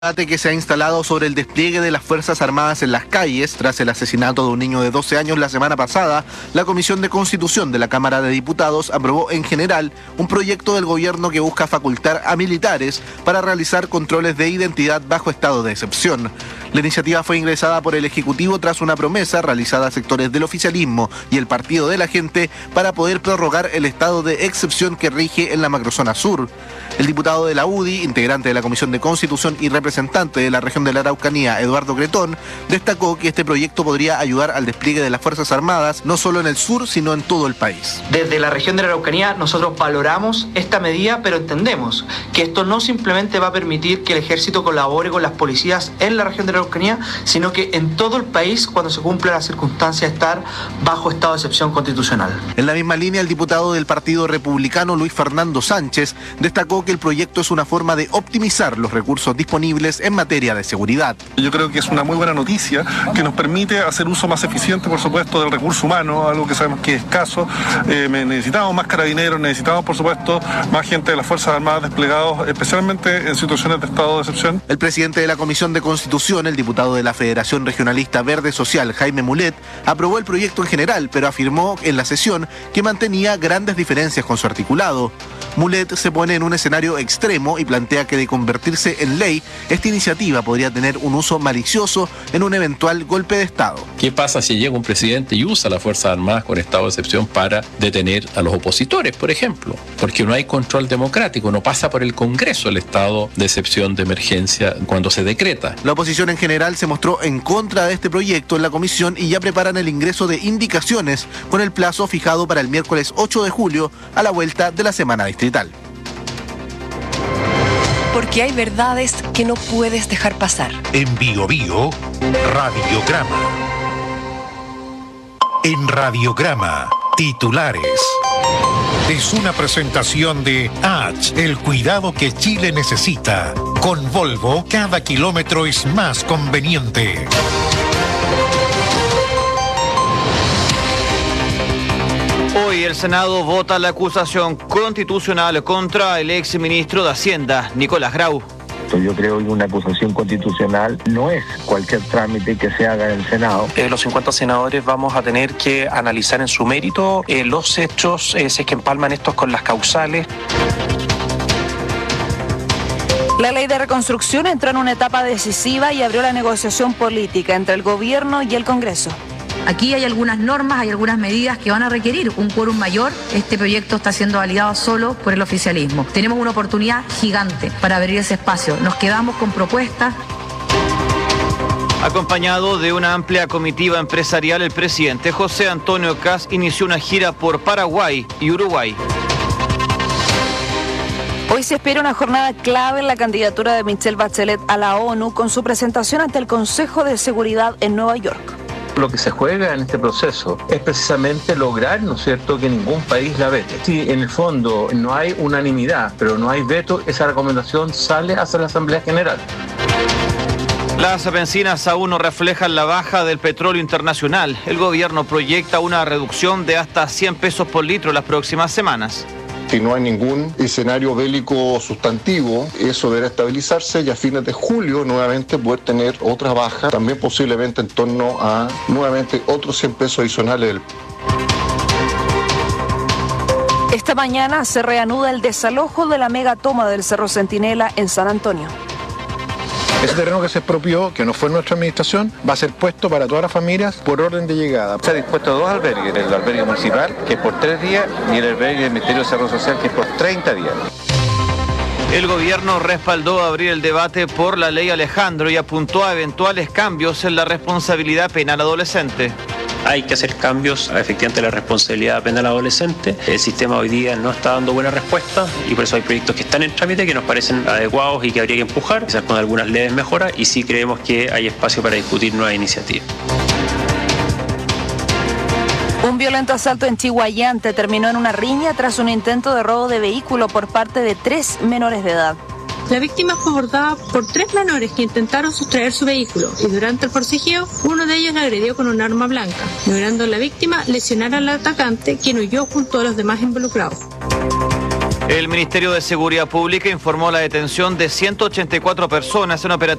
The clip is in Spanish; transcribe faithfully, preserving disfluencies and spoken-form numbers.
debate que se ha instalado sobre el despliegue de las Fuerzas Armadas en las calles tras el asesinato de un niño de doce años la semana pasada, la Comisión de Constitución de la Cámara de Diputados aprobó en general un proyecto del gobierno que busca facultar a militares para realizar controles de identidad bajo estado de excepción. La iniciativa fue ingresada por el Ejecutivo tras una promesa realizada a sectores del oficialismo y el Partido de la Gente para poder prorrogar el estado de excepción que rige en la macrozona sur. El diputado de la U D I, integrante de la Comisión de Constitución y representante de la región de la Araucanía, Eduardo Cretón, destacó que este proyecto podría ayudar al despliegue de las Fuerzas Armadas, no solo en el sur, sino en todo el país. Desde la región de la Araucanía nosotros valoramos esta medida, pero entendemos que esto no simplemente va a permitir que el ejército colabore con las policías en la región de la Araucanía, sino que en todo el país, cuando se cumpla la circunstancia de estar bajo estado de excepción constitucional. En la misma línea, el diputado del Partido Republicano, Luis Fernando Sánchez, destacó que el proyecto es una forma de optimizar los recursos disponibles en materia de seguridad. Yo creo que es una muy buena noticia que nos permite hacer uso más eficiente, por supuesto, del recurso humano, algo que sabemos que es escaso. Eh, necesitamos más carabineros, necesitamos, por supuesto, más gente de las Fuerzas Armadas desplegados, especialmente en situaciones de estado de excepción. El presidente de la Comisión de Constitución, el diputado de la Federación Regionalista Verde Social, Jaime Mulet, aprobó el proyecto en general, pero afirmó en la sesión que mantenía grandes diferencias con su articulado. Mulet se pone en un escenario extremo y plantea que de convertirse en ley, esta iniciativa podría tener un uso malicioso en un eventual golpe de Estado. ¿Qué pasa si llega un presidente y usa las Fuerzas Armadas con estado de excepción para detener a los opositores, por ejemplo? Porque no hay control democrático, no pasa por el Congreso el estado de excepción de emergencia cuando se decreta. La oposición en general se mostró en contra de este proyecto en la comisión y ya preparan el ingreso de indicaciones con el plazo fijado para el miércoles ocho de julio a la vuelta de la semana distrital. Porque hay verdades que no puedes dejar pasar. En Bio Bio, Radiograma. En Radiograma, titulares. Es una presentación de H, el cuidado que Chile necesita. Con Volvo, cada kilómetro es más conveniente. Hoy el Senado vota la acusación constitucional contra el ex ministro de Hacienda, Nicolás Grau. Yo creo que una acusación constitucional no es cualquier trámite que se haga en el Senado. Eh, los cincuenta senadores vamos a tener que analizar en su mérito eh, los hechos, eh, si es que empalman estos con las causales. La ley de reconstrucción entró en una etapa decisiva y abrió la negociación política entre el gobierno y el Congreso. Aquí hay algunas normas, hay algunas medidas que van a requerir un quórum mayor. Este proyecto está siendo validado solo por el oficialismo. Tenemos una oportunidad gigante para abrir ese espacio. Nos quedamos con propuestas. Acompañado de una amplia comitiva empresarial, el presidente José Antonio Kast inició una gira por Paraguay y Uruguay. Hoy se espera una jornada clave en la candidatura de Michelle Bachelet a la ONU con su presentación ante el Consejo de Seguridad en Nueva York. Lo que se juega en este proceso es precisamente lograr, ¿no es cierto?, que ningún país la vete. Si en el fondo no hay unanimidad, pero no hay veto, esa recomendación sale hacia la Asamblea General. Las bencinas aún no reflejan la baja del petróleo internacional. El gobierno proyecta una reducción de hasta cien pesos por litro las próximas semanas. Si no hay ningún escenario bélico sustantivo, eso deberá estabilizarse y a fines de julio nuevamente poder tener otra baja, también posiblemente en torno a nuevamente otros cien pesos adicionales. Esta mañana se reanuda el desalojo de la megatoma del Cerro Centinela en San Antonio. Ese terreno que se expropió, que no fue nuestra administración, va a ser puesto para todas las familias por orden de llegada. Se ha dispuesto dos albergues, el albergue municipal, que es por tres días, y el albergue del Ministerio de Desarrollo Social, que es por treinta días. El gobierno respaldó abrir el debate por la ley Alejandro y apuntó a eventuales cambios en la responsabilidad penal adolescente. Hay que hacer cambios, efectivamente, la responsabilidad penal adolescente. El sistema hoy día no está dando buena respuesta y por eso hay proyectos que están en trámite que nos parecen adecuados y que habría que empujar, quizás con algunas leves mejoras, y sí creemos que hay espacio para discutir nuevas iniciativas. Un violento asalto en Chihuayante terminó en una riña tras un intento de robo de vehículo por parte de tres menores de edad. La víctima fue abordada por tres menores que intentaron sustraer su vehículo y durante el forcejeo uno de ellos la agredió con un arma blanca, logrando la víctima lesionar al atacante, quien huyó junto a los demás involucrados. El Ministerio de Seguridad Pública informó la detención de ciento ochenta y cuatro personas en operativo